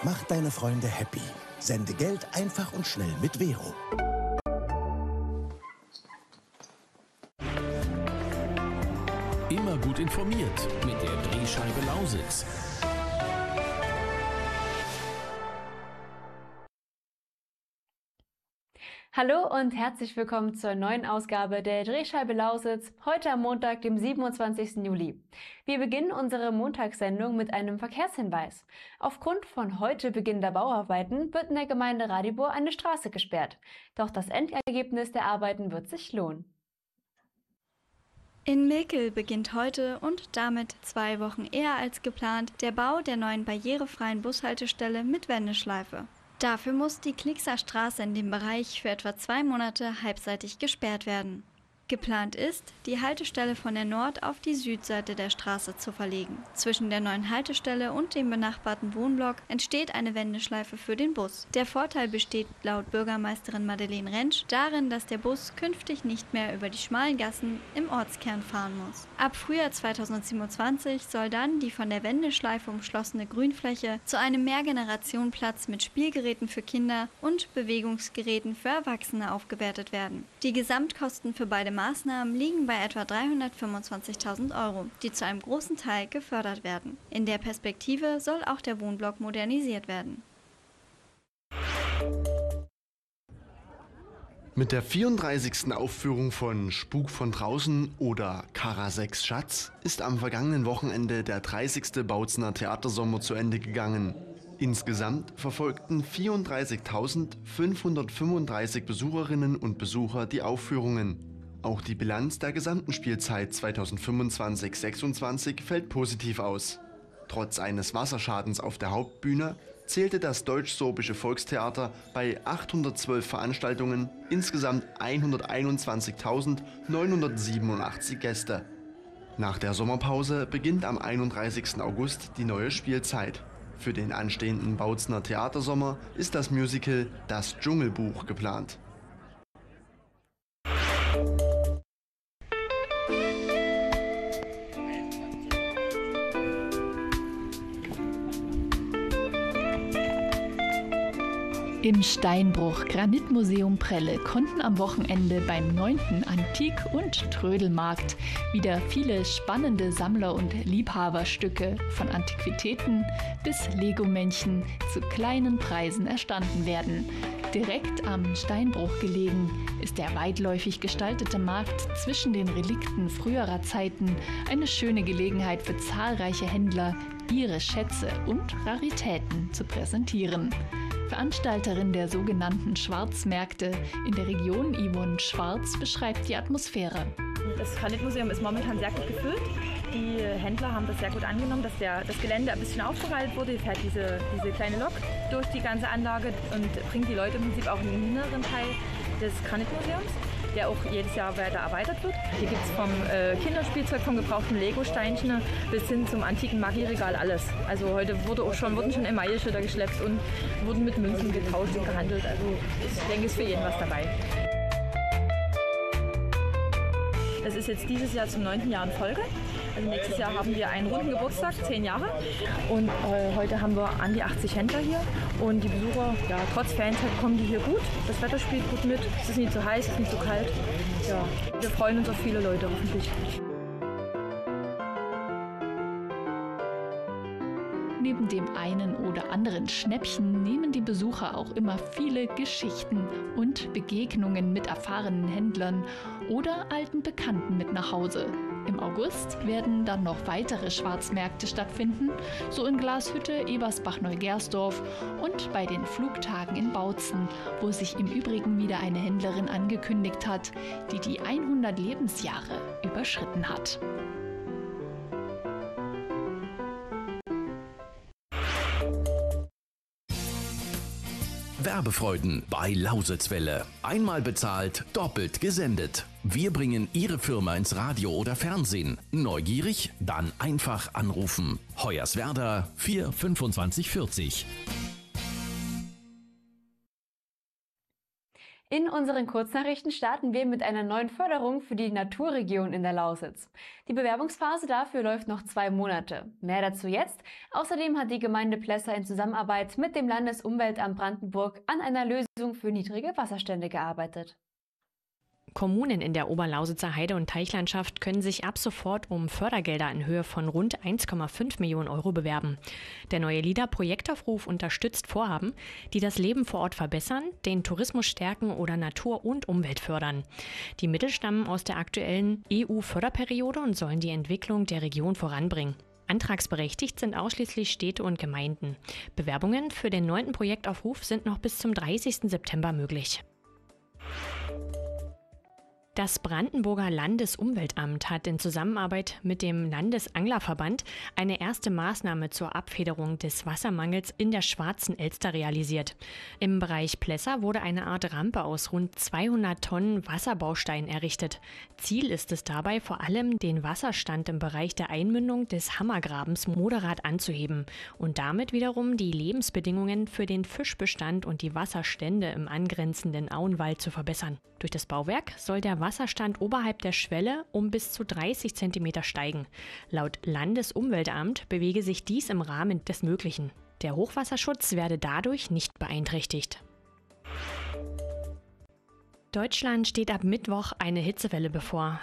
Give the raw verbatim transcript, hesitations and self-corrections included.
Mach deine Freunde happy. Sende Geld einfach und schnell mit Vero. Immer gut informiert mit der Drehscheibe Lausitz. Hallo und herzlich willkommen zur neuen Ausgabe der Drehscheibe Lausitz, heute am Montag, dem siebenundzwanzigsten Juli. Wir beginnen unsere Montagssendung mit einem Verkehrshinweis. Aufgrund von heute beginnender Bauarbeiten wird in der Gemeinde Radibor eine Straße gesperrt. Doch das Endergebnis der Arbeiten wird sich lohnen. In Milkel beginnt heute und damit zwei Wochen eher als geplant der Bau der neuen barrierefreien Bushaltestelle mit Wendeschleife. Dafür muss die Klickser Straße in dem Bereich für etwa zwei Monate halbseitig gesperrt werden. Geplant ist, die Haltestelle von der Nord- auf die Südseite der Straße zu verlegen. Zwischen der neuen Haltestelle und dem benachbarten Wohnblock entsteht eine Wendeschleife für den Bus. Der Vorteil besteht laut Bürgermeisterin Madeleine Rentsch darin, dass der Bus künftig nicht mehr über die schmalen Gassen im Ortskern fahren muss. Ab Frühjahr zweitausendsiebenundzwanzig soll dann die von der Wendeschleife umschlossene Grünfläche zu einem Mehrgenerationenplatz mit Spielgeräten für Kinder und Bewegungsgeräten für Erwachsene aufgewertet werden. Die Gesamtkosten für beide Maßnahmen liegen bei etwa dreihundertfünfundzwanzigtausend Euro, die zu einem großen Teil gefördert werden. In der Perspektive soll auch der Wohnblock modernisiert werden. Mit der vierunddreißigsten Aufführung von Spuk von draußen oder Karasex Schatz ist am vergangenen Wochenende der dreißigste Bautzener Theatersommer zu Ende gegangen. Insgesamt verfolgten vierunddreißigtausendfünfhundertfünfunddreißig Besucherinnen und Besucher die Aufführungen. Auch die Bilanz der gesamten Spielzeit zweitausendfünfundzwanzig sechsundzwanzig fällt positiv aus. Trotz eines Wasserschadens auf der Hauptbühne zählte das Deutsch-Sorbische Volkstheater bei achthundertzwölf Veranstaltungen insgesamt hunderteinundzwanzigtausendneunhundertsiebenundachtzig Gäste. Nach der Sommerpause beginnt am einunddreißigsten August die neue Spielzeit. Für den anstehenden Bautzener Theatersommer ist das Musical Das Dschungelbuch geplant. Im Steinbruch Granitmuseum Prelle konnten am Wochenende beim neunten Antik- und Trödelmarkt wieder viele spannende Sammler- und Liebhaberstücke von Antiquitäten bis Lego-Männchen zu kleinen Preisen erstanden werden. Direkt am Steinbruch gelegen ist der weitläufig gestaltete Markt zwischen den Relikten früherer Zeiten eine schöne Gelegenheit für zahlreiche Händler, ihre Schätze und Raritäten zu präsentieren. Veranstalterin der sogenannten Schwarzmärkte in der Region, Yvonne Schwarz, beschreibt die Atmosphäre. Das Granitmuseum ist momentan sehr gut gefüllt. Die Händler haben das sehr gut angenommen, dass der, das Gelände ein bisschen aufgereiht wurde. Hier fährt diese, diese kleine Lok durch die ganze Anlage und bringt die Leute im Prinzip auch in den inneren Teil des Granitmuseums, der auch jedes Jahr weiter erweitert wird. Hier gibt es vom äh, Kinderspielzeug, vom gebrauchten Lego-Steinchen bis hin zum antiken Magieregal alles. Also heute wurde auch schon, wurden schon Emailleschilder geschleppt und wurden mit Münzen getauscht und gehandelt. Also ich denke, es ist für jeden was dabei. Das ist jetzt dieses Jahr zum neunten Jahr in Folge. Also nächstes Jahr haben wir einen runden Geburtstag, zehn Jahre. Und äh, heute haben wir an die achtzig Händler hier. Und die Besucher, ja, trotz Ferienzeit kommen die hier gut. Das Wetter spielt gut mit. Es ist nicht zu heiß, es ist nicht zu kalt. Ja, wir freuen uns auf viele Leute hoffentlich. Neben dem einen oder anderen Schnäppchen nehmen die Besucher auch immer viele Geschichten und Begegnungen mit erfahrenen Händlern oder alten Bekannten mit nach Hause. Im August werden dann noch weitere Schwarzmärkte stattfinden, so in Glashütte, Ebersbach-Neugersdorf und bei den Flugtagen in Bautzen, wo sich im Übrigen wieder eine Händlerin angekündigt hat, die die hundert Lebensjahre überschritten hat. Werbefreuden bei Lausitzwelle. Einmal bezahlt, doppelt gesendet. Wir bringen Ihre Firma ins Radio oder Fernsehen. Neugierig? Dann einfach anrufen. Hoyerswerda vier fünfundzwanzig vierzig. In unseren Kurznachrichten starten wir mit einer neuen Förderung für die Naturregion in der Lausitz. Die Bewerbungsphase dafür läuft noch zwei Monate. Mehr dazu jetzt. Außerdem hat die Gemeinde Plessa in Zusammenarbeit mit dem Landesumweltamt Brandenburg an einer Lösung für niedrige Wasserstände gearbeitet. Kommunen in der Oberlausitzer Heide- und Teichlandschaft können sich ab sofort um Fördergelder in Höhe von rund eins Komma fünf Millionen Euro bewerben. Der neue L I D A-Projektaufruf unterstützt Vorhaben, die das Leben vor Ort verbessern, den Tourismus stärken oder Natur und Umwelt fördern. Die Mittel stammen aus der aktuellen E U-Förderperiode und sollen die Entwicklung der Region voranbringen. Antragsberechtigt sind ausschließlich Städte und Gemeinden. Bewerbungen für den neunten Projektaufruf sind noch bis zum dreißigsten September möglich. Das Brandenburger Landesumweltamt hat in Zusammenarbeit mit dem Landesanglerverband eine erste Maßnahme zur Abfederung des Wassermangels in der Schwarzen Elster realisiert. Im Bereich Plessa wurde eine Art Rampe aus rund zweihundert Tonnen Wasserbaustein errichtet. Ziel ist es dabei vor allem, den Wasserstand im Bereich der Einmündung des Hammergrabens moderat anzuheben und damit wiederum die Lebensbedingungen für den Fischbestand und die Wasserstände im angrenzenden Auenwald zu verbessern. Durch das Bauwerk soll der Wasserstand oberhalb der Schwelle um bis zu dreißig Zentimeter steigen. Laut Landesumweltamt bewege sich dies im Rahmen des Möglichen. Der Hochwasserschutz werde dadurch nicht beeinträchtigt. Deutschland steht ab Mittwoch eine Hitzewelle bevor.